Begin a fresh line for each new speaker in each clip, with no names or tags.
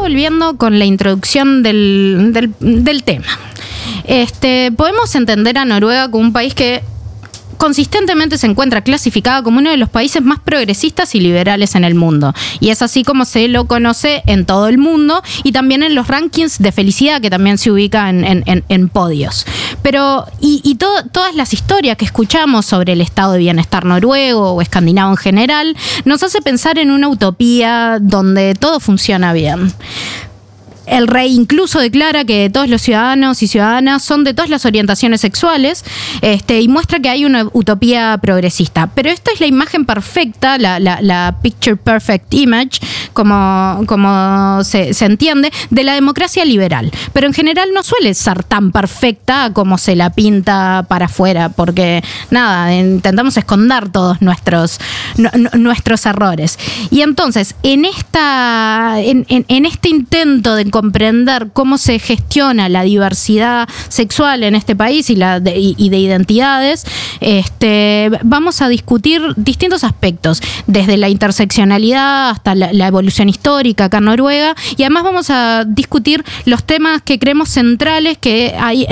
volviendo con la introducción del tema. Podemos entender a Noruega como un país que consistentemente se encuentra clasificada como uno de los países más progresistas y liberales en el mundo. Y es así como se lo conoce en todo el mundo y también en los rankings de felicidad, que también se ubica en podios. Pero, todas las historias que escuchamos sobre el estado de bienestar noruego o escandinavo en general, nos hace pensar en una utopía donde todo funciona bien. El rey incluso declara que todos los ciudadanos y ciudadanas son de todas las orientaciones sexuales, y muestra que hay una utopía progresista. Pero esta es la imagen perfecta, la picture perfect image, como se entiende, de la democracia liberal. Pero en general no suele ser tan perfecta como se la pinta para afuera, porque intentamos esconder todos nuestros errores. Y entonces, en este intento de comprender cómo se gestiona la diversidad sexual en este país y de identidades, vamos a discutir distintos aspectos, desde la interseccionalidad hasta la evolución histórica acá en Noruega, y además vamos a discutir los temas que creemos centrales que hay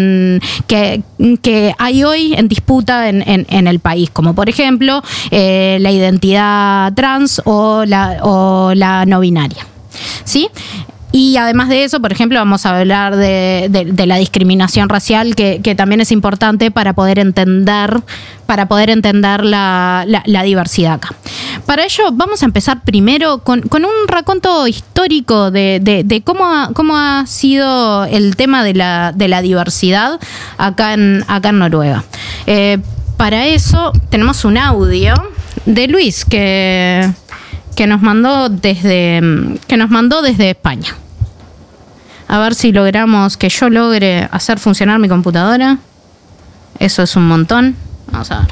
que hay hoy en disputa en el país, como por ejemplo la identidad trans o la no binaria, ¿sí? Y además de eso, por ejemplo, vamos a hablar de la discriminación racial, que también es importante para poder entender la diversidad acá. Para ello, vamos a empezar primero con un raconto histórico de cómo ha sido el tema de la diversidad acá en Noruega. Para eso tenemos un audio de Luis que nos mandó desde España. A ver si logramos que yo logre hacer funcionar mi computadora. Eso es un montón. Vamos a ver.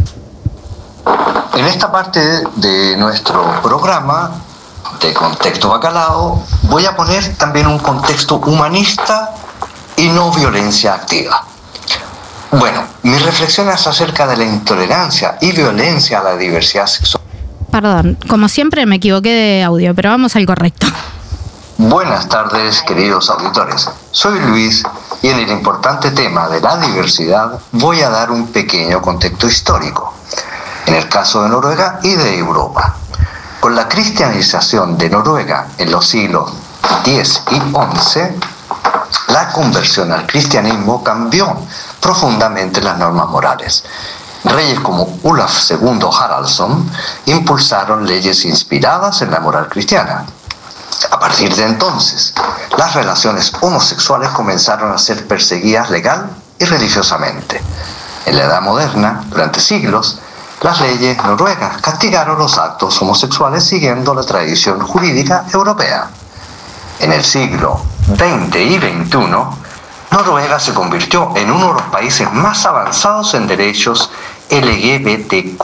En esta parte de nuestro programa de Contexto Bacalao voy a poner también un contexto humanista y no violencia activa. Bueno, mi reflexión es acerca de la intolerancia y violencia a la diversidad sexual.
Perdón, como siempre me equivoqué de audio, pero vamos al correcto.
Buenas tardes, queridos auditores. Soy Luis y en el importante tema de la diversidad voy a dar un pequeño contexto histórico, en el caso de Noruega y de Europa. Con la cristianización de Noruega en los siglos X y XI, la conversión al cristianismo cambió profundamente las normas morales. Reyes como Olaf II Haraldsson impulsaron leyes inspiradas en la moral cristiana. A partir de entonces, las relaciones homosexuales comenzaron a ser perseguidas legal y religiosamente. En la Edad Moderna, durante siglos, las leyes noruegas castigaron los actos homosexuales siguiendo la tradición jurídica europea. En el siglo XX y XXI, Noruega se convirtió en uno de los países más avanzados en derechos LGBTQ+.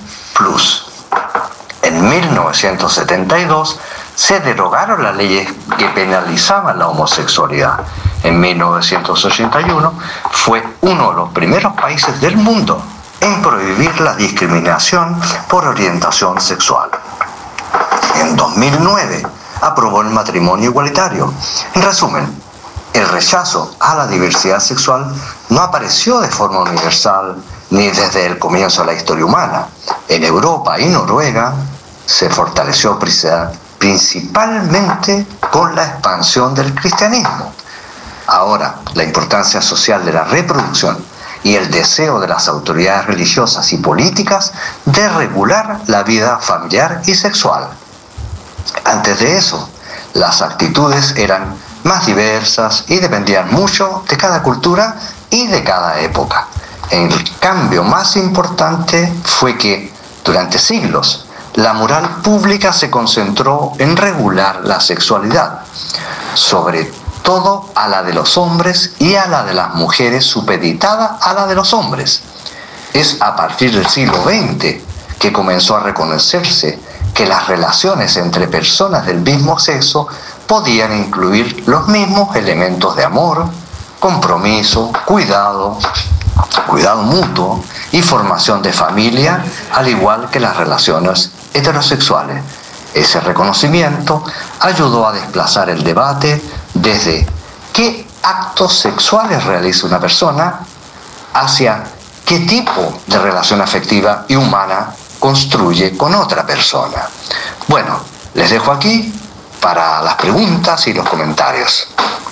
En 1972 se derogaron las leyes que penalizaban la homosexualidad. En 1981 fue uno de los primeros países del mundo en prohibir la discriminación por orientación sexual. En 2009 aprobó el matrimonio igualitario. En resumen, el rechazo a la diversidad sexual no apareció de forma universal ni desde el comienzo de la historia humana. En Europa y Noruega se fortaleció principalmente con la expansión del cristianismo. Ahora, la importancia social de la reproducción y el deseo de las autoridades religiosas y políticas de regular la vida familiar y sexual. Antes de eso, las actitudes eran más diversas y dependían mucho de cada cultura y de cada época. El cambio más importante fue que, durante siglos, la moral pública se concentró en regular la sexualidad, sobre todo a la de los hombres y a la de las mujeres supeditada a la de los hombres. Es a partir del siglo XX que comenzó a reconocerse que las relaciones entre personas del mismo sexo podían incluir los mismos elementos de amor, compromiso, cuidado mutuo y formación de familia, al igual que las relaciones heterosexuales. Ese reconocimiento ayudó a desplazar el debate desde qué actos sexuales realiza una persona hacia qué tipo de relación afectiva y humana construye con otra persona. Bueno, les dejo aquí para las preguntas y los comentarios.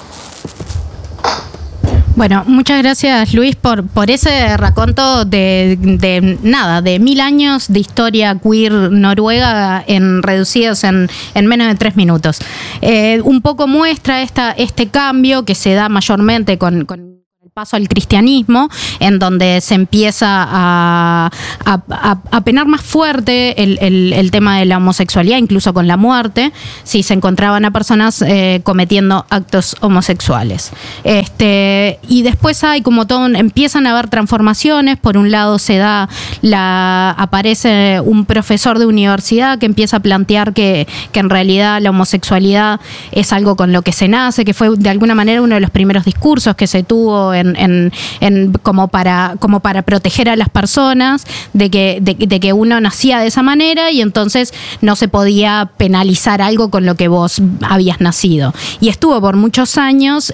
Bueno, muchas gracias, Luis, por ese raconto de 1000 años de historia queer noruega reducidos en menos de 3 minutos. Un poco muestra este cambio que se da mayormente con el paso al cristianismo, en donde se empieza a penar más fuerte el tema de la homosexualidad, incluso con la muerte, si se encontraban a personas cometiendo actos homosexuales. Y después hay como empiezan a haber transformaciones. Por un lado aparece un profesor de universidad que empieza a plantear que en realidad la homosexualidad es algo con lo que se nace, que fue de alguna manera uno de los primeros discursos que se tuvo como para proteger a las personas de que uno nacía de esa manera y entonces no se podía penalizar algo con lo que vos habías nacido. Y estuvo por muchos años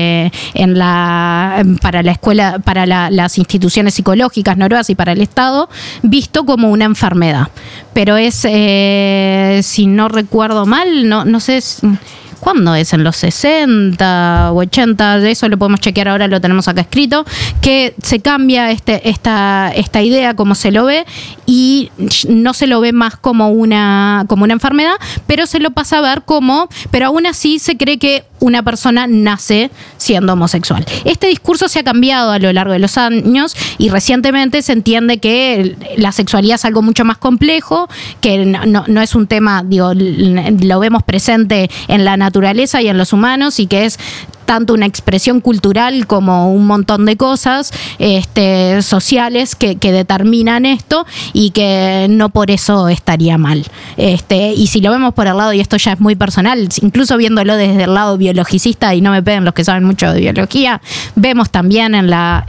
para la escuela, para las instituciones psicológicas noruegas y para el Estado, visto como una enfermedad. Pero si no recuerdo mal, no sé. ¿Cuándo es? ¿En los 60 o 80? De eso lo podemos chequear ahora, lo tenemos acá escrito, que se cambia esta idea como se lo ve y no se lo ve más como una enfermedad, pero se lo pasa a ver pero aún así se cree que una persona nace siendo homosexual. Este discurso se ha cambiado a lo largo de los años y recientemente se entiende que la sexualidad es algo mucho más complejo, que no es un tema, lo vemos presente en la naturaleza y en los humanos y que es tanto una expresión cultural como un montón de cosas sociales que determinan esto y que no por eso estaría mal. Y si lo vemos por el lado, y esto ya es muy personal, incluso viéndolo desde el lado biologicista, y no me peguen los que saben mucho de biología, vemos también en la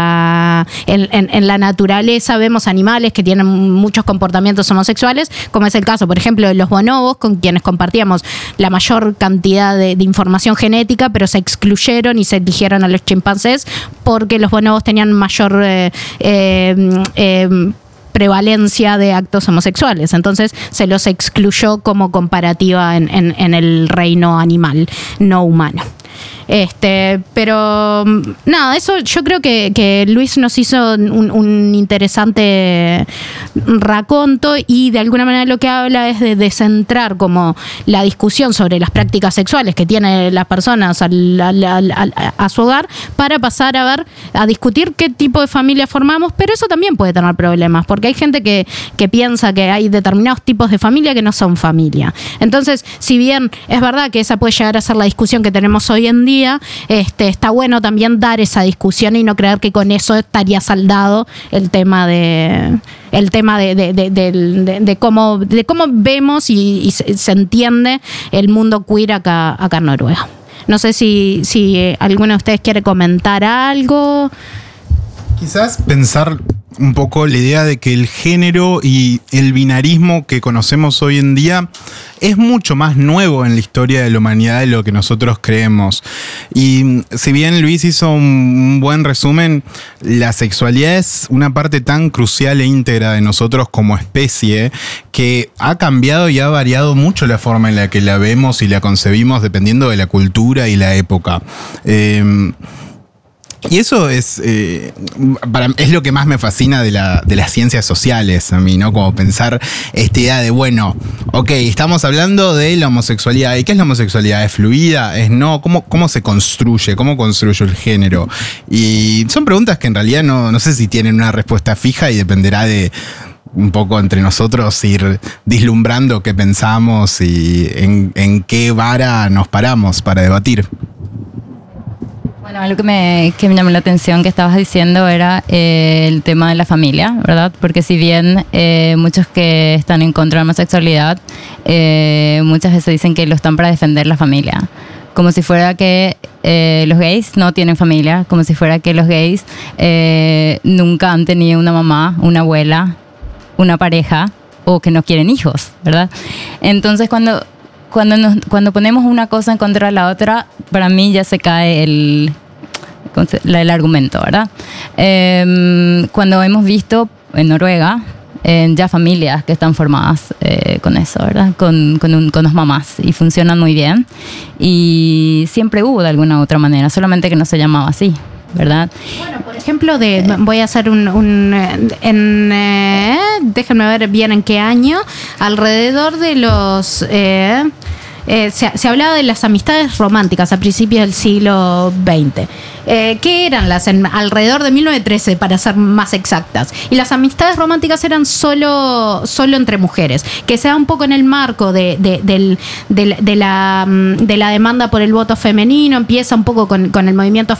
naturaleza, vemos animales que tienen muchos comportamientos homosexuales, como es el caso, por ejemplo, de los bonobos, con quienes compartíamos la mayor cantidad de información genética, pero se excluyeron y se eligieron a los chimpancés porque los bonobos tenían mayor prevalencia de actos homosexuales. Entonces se los excluyó como comparativa en el reino animal, no humano. Pero nada, eso yo creo que Luis nos hizo un interesante raconto y de alguna manera lo que habla es de descentrar como la discusión sobre las prácticas sexuales que tienen las personas a su hogar para pasar a discutir qué tipo de familia formamos, pero eso también puede tener problemas porque hay gente que piensa que hay determinados tipos de familia que no son familia. Entonces, si bien es verdad que esa puede llegar a ser la discusión que tenemos hoy en día, está bueno también dar esa discusión y no creer que con eso estaría saldado el tema de cómo vemos y se entiende el mundo queer acá en Noruega. No sé si alguno de ustedes quiere comentar algo.
Quizás pensar un poco la idea de que el género y el binarismo que conocemos hoy en día es mucho más nuevo en la historia de la humanidad de lo que nosotros creemos. Y si bien Luis hizo un buen resumen, la sexualidad es una parte tan crucial e íntegra de nosotros como especie que ha cambiado y ha variado mucho la forma en la que la vemos y la concebimos dependiendo de la cultura y la época. Y eso es lo que más me fascina de las ciencias sociales a mí, ¿no? Como pensar esta idea de, bueno, ok, estamos hablando de la homosexualidad. ¿Y qué es la homosexualidad? ¿Es fluida? ¿Es no? ¿Cómo se construye? ¿Cómo construyo el género? Y son preguntas que en realidad no sé si tienen una respuesta fija y dependerá de un poco entre nosotros ir vislumbrando qué pensamos y en qué vara nos paramos para debatir.
Bueno, algo que me llamó la atención que estabas diciendo era el tema de la familia, ¿verdad? Porque si bien muchos que están en contra de la homosexualidad, muchas veces dicen que lo están para defender la familia. Como si fuera que los gays no tienen familia, como si fuera que los gays nunca han tenido una mamá, una abuela, una pareja, o que no quieren hijos, ¿verdad? Entonces cuando ponemos una cosa en contra de la otra, para mí ya se cae el argumento, ¿verdad? Cuando hemos visto en Noruega ya familias que están formadas con eso, ¿verdad? Con dos mamás, y funcionan muy bien, y siempre hubo de alguna u otra manera, solamente que no se llamaba así, ¿verdad? Bueno,
por ejemplo, voy a hacer déjenme ver bien en qué año, alrededor de los... se hablaba de las amistades románticas a principios del siglo XX. ¿Qué eran alrededor de 1913, para ser más exactas? Y las amistades románticas eran solo entre mujeres, que se da un poco en el marco de la demanda por el voto femenino. Empieza un poco con el movimiento